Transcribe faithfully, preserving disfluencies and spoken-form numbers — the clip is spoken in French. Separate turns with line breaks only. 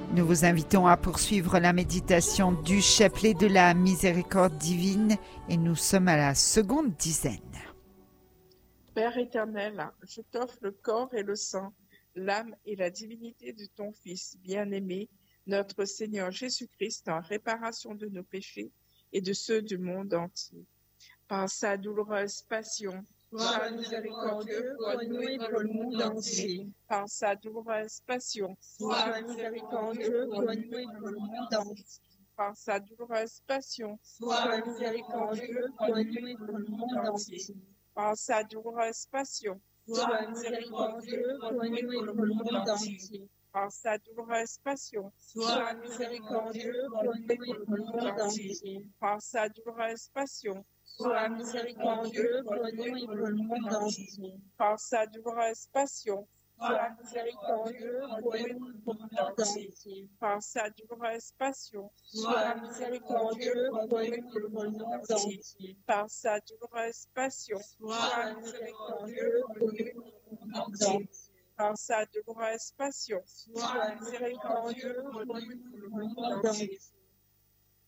Nous vous invitons à poursuivre la méditation du chapelet de la miséricorde divine et nous sommes à la seconde dizaine.
Père éternel, je t'offre le corps et le sang, l'âme et la divinité de ton Fils bien-aimé, notre Seigneur Jésus-Christ, en réparation de nos péchés et de ceux du monde entier. Par sa douloureuse passion, sois miséricordieux pour nous et pour le monde entier. Par sa douloureuse passion, sois miséricordieux pour nous et pour le monde entier. Par sa douloureuse passion, sois miséricordieux pour nous et pour le monde entier. Par sa douloureuse passion, sois miséricordieux pour nous et pour le monde entier. Par sa douloureuse passion, sois miséricordieux pour nous et pour le monde entier. Par sa douloureuse passion, sois miséricordieux pour nous et pour le monde entier. Par sa douloureuse passion, sois miséricordieux pour nous et pour le monde entier. Par sa douloureuse passion, sois miséricordieux pour nous et pour le monde entier. Par sa douloureuse passion, sois miséricordieux pour nous et pour le monde entier. Par sa douloureuse passion, sois miséricordieux pour nous et pour le monde entier.